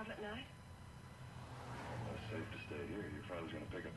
travel at night? Well, it's safe to stay here. Your father's going to pick up